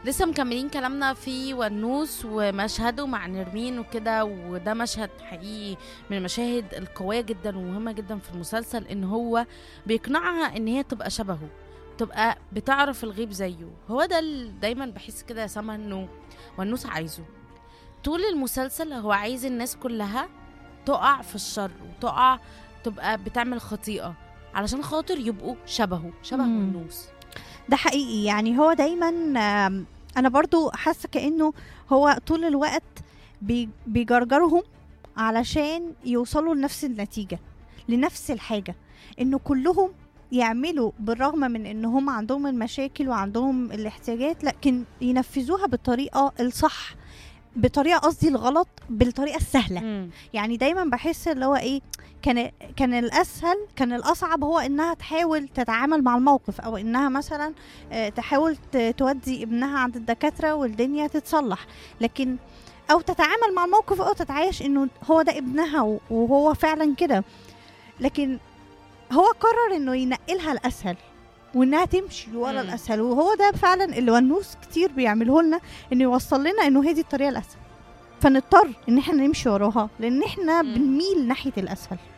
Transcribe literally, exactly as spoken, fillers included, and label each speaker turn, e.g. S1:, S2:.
S1: لسه مكملين كلامنا في ونوس ومشهده مع نرمين وكده، وده مشهد حقيقي من المشاهد القوية جدا ومهمة جدا في المسلسل، ان هو بيقنعها ان هي تبقى شبهه، تبقى بتعرف الغيب زيه. هو ده اللي دايما بحس كده يا سما انه ونوس عايزه طول المسلسل. هو عايز الناس كلها تقع في الشر وتقع تبقى بتعمل خطيئة علشان خاطر يبقوا شبهه شبه
S2: مم.
S1: ونوس.
S2: ده حقيقي. يعني هو دايما آم، انا برضو حاسه كانه هو طول الوقت بي- بيجرجرهم علشان يوصلوا لنفس النتيجه، لنفس الحاجه، انه كلهم يعملوا بالرغم من ان هم عندهم المشاكل وعندهم الاحتياجات، لكن ينفذوها بالطريقه الصح، بطريقه قصدي الغلط بالطريقه السهله.
S1: مم.
S2: يعني دايما بحس اللي هو ايه، كان كان الاسهل، كان الاصعب هو انها تحاول تتعامل مع الموقف، او انها مثلا آه، تحاول ت- تودي ابنها عند الدكاتره والدنيا تتصلح، لكن او تتعامل مع الموقف او تتعايش انه هو ده ابنها و- وهو فعلا كده. لكن هو قرر انه ينقلها الاسهل وانها تمشي ورا
S1: مم.
S2: الاسهل، وهو ده فعلا اللي ونوس كتير بيعمله لنا، انه يوصل لنا انه هي دي الطريقه الاسهل، فنضطر ان احنا نمشي وراها لان احنا
S1: مم.
S2: بنميل ناحيه الاسهل.